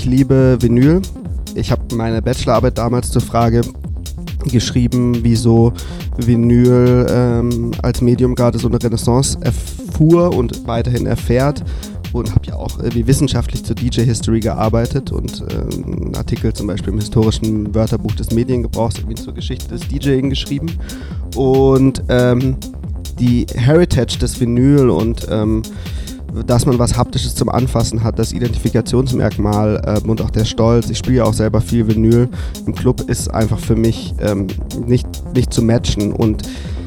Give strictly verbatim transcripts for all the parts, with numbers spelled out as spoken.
liebe Vinyl. Ich habe meine Bachelorarbeit damals zur Frage geschrieben, wieso Vinyl ähm, als Medium gerade so eine Renaissance erfuhr und weiterhin erfährt. Und habe ja auch äh, wie wissenschaftlich zur D J-History gearbeitet und äh, einen Artikel zum Beispiel im historischen Wörterbuch des Mediengebrauchs irgendwie zur Geschichte des DJing geschrieben. Und ähm, die Heritage des Vinyl und ähm, dass man was Haptisches zum Anfassen hat, das Identifikationsmerkmal ähm, und auch der Stolz. Ich spiele ja auch selber viel Vinyl im Club, ist einfach für mich ähm, nicht, nicht zu matchen. Und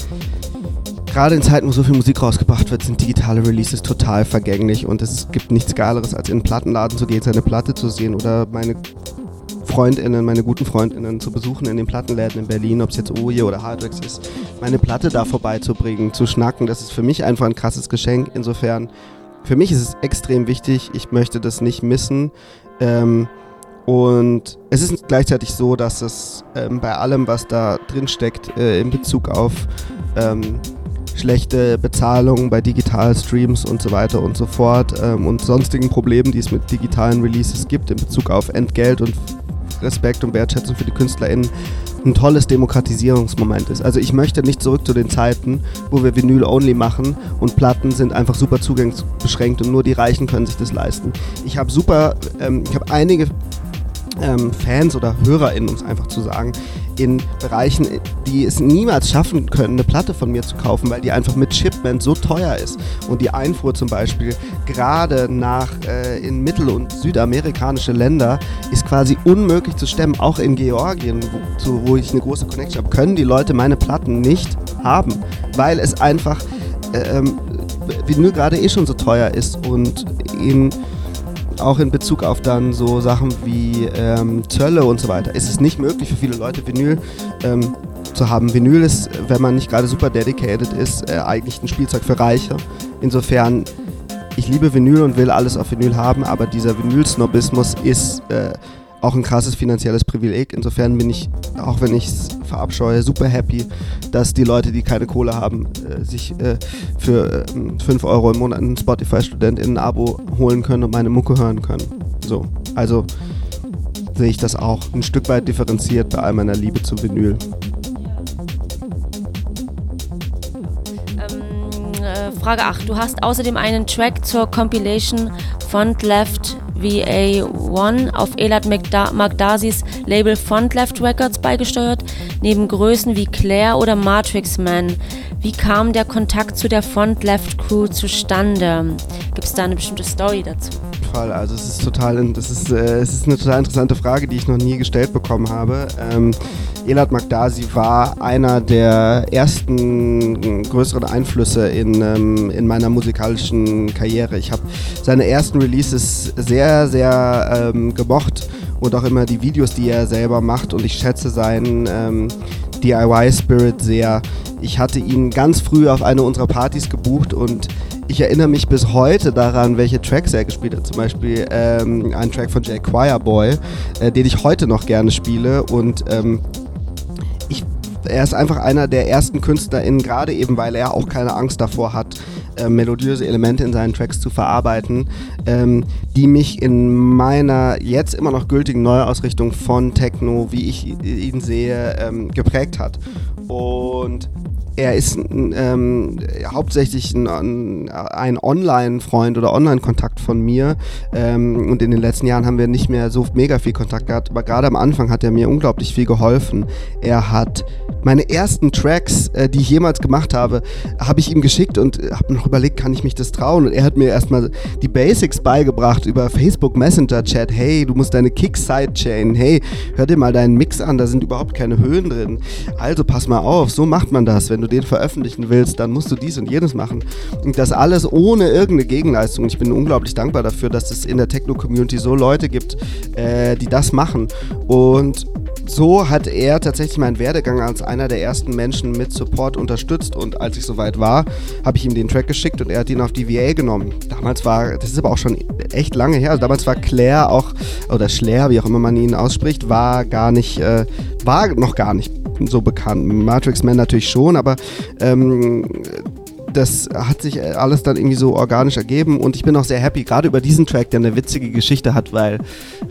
gerade in Zeiten, wo so viel Musik rausgebracht wird, sind digitale Releases total vergänglich und es gibt nichts Geileres, als in einen Plattenladen zu gehen, seine Platte zu sehen oder meine FreundInnen, meine guten FreundInnen zu besuchen in den Plattenläden in Berlin, ob es jetzt Oje oder Hardrex ist, meine Platte da vorbeizubringen, zu schnacken. Das ist für mich einfach ein krasses Geschenk. Insofern, für mich ist es extrem wichtig, ich möchte das nicht missen. Ähm, und es ist gleichzeitig so, dass es ähm, bei allem, was da drin steckt, äh, in Bezug auf ähm, schlechte Bezahlung bei Digitalstreams und so weiter und so fort ähm, und sonstigen Problemen, die es mit digitalen Releases gibt in Bezug auf Entgelt und Respekt und Wertschätzung für die KünstlerInnen, ein tolles Demokratisierungsmoment ist. Also ich möchte nicht zurück zu den Zeiten, wo wir Vinyl-only machen und Platten sind einfach super zugangsbeschränkt und nur die Reichen können sich das leisten. Ich habe super, ähm, ich habe einige ähm, Fans oder HörerInnen, um es einfach zu sagen, in Bereichen, die es niemals schaffen können, eine Platte von mir zu kaufen, weil die einfach mit Shipment so teuer ist. Und die Einfuhr zum Beispiel, gerade nach äh, in mittel- und südamerikanische Länder, ist quasi unmöglich zu stemmen. Auch in Georgien, wo, so, wo ich eine große Connection habe, können die Leute meine Platten nicht haben, weil es einfach äh, ähm, Vinyl gerade eh schon so teuer ist und in auch in Bezug auf dann so Sachen wie ähm, Zölle und so weiter, ist es nicht möglich für viele Leute, Vinyl ähm, zu haben. Vinyl ist, wenn man nicht gerade super dedicated ist, äh, eigentlich ein Spielzeug für Reiche. Insofern, ich liebe Vinyl und will alles auf Vinyl haben, aber dieser Vinyl-Snobismus ist äh, auch ein krasses finanzielles Privileg. Insofern bin ich, auch wenn ich es verabscheue, super happy, dass die Leute, die keine Kohle haben, äh, sich äh, für äh, fünf Euro im Monat einen Spotify-Student in ein Abo holen können und meine Mucke hören können. So, also sehe ich das auch ein Stück weit differenziert bei all meiner Liebe zu Vinyl. Ähm, äh, Frage acht. Du hast außerdem einen Track zur Compilation Font Left V A eins auf Elad Magdasis Label Font Left Records beigesteuert, neben Größen wie Claire oder Matrix Man. Wie kam der Kontakt zu der Font Left Crew zustande? Gibt es da eine bestimmte Story dazu? Also es ist total, das ist, äh, es ist eine total interessante Frage, die ich noch nie gestellt bekommen habe. Ähm, Elad Magdasi war einer der ersten größeren Einflüsse in, ähm, in meiner musikalischen Karriere. Ich habe seine ersten Releases sehr, sehr ähm, gemocht und auch immer die Videos, die er selber macht, und ich schätze seinen ähm, D I Y-Spirit sehr. Ich hatte ihn ganz früh auf eine unserer Partys gebucht und ich erinnere mich bis heute daran, welche Tracks er gespielt hat. Zum Beispiel ähm, ein Track von Jay Choirboy, äh, den ich heute noch gerne spiele. Und ähm, ich, er ist einfach einer der ersten KünstlerInnen, gerade eben, weil er auch keine Angst davor hat, äh, melodiöse Elemente in seinen Tracks zu verarbeiten, ähm, die mich in meiner jetzt immer noch gültigen Neuausrichtung von Techno, wie ich ihn sehe, ähm, geprägt hat. Und er ist ähm, hauptsächlich ein, ein Online-Freund oder Online-Kontakt von mir, ähm, und in den letzten Jahren haben wir nicht mehr so mega viel Kontakt gehabt, aber gerade am Anfang hat er mir unglaublich viel geholfen. Er hat meine ersten Tracks, äh, die ich jemals gemacht habe, habe ich ihm geschickt und habe noch überlegt, kann ich mich das trauen? Und er hat mir erstmal die Basics beigebracht über Facebook Messenger Chat. Hey, du musst deine Kick-Sidechain, hey, hör dir mal deinen Mix an, da sind überhaupt keine Höhen drin. Also pass mal auf, so macht man das. Wenn du den veröffentlichen willst, dann musst du dies und jenes machen. Und das alles ohne irgendeine Gegenleistung. Ich bin unglaublich dankbar dafür, dass es in der Techno-Community so Leute gibt, äh, die das machen. Und so hat er tatsächlich meinen Werdegang als einer der ersten Menschen mit Support unterstützt, und als ich soweit war, habe ich ihm den Track geschickt und er hat ihn auf D V A genommen. Damals war, das ist aber auch schon echt lange her, also damals war Claire auch, oder Schlair, wie auch immer man ihn ausspricht, war gar nicht, äh, war noch gar nicht so bekannt. Matrix Man natürlich schon, aber ähm, das hat sich alles dann irgendwie so organisch ergeben und ich bin auch sehr happy, gerade über diesen Track, der eine witzige Geschichte hat, weil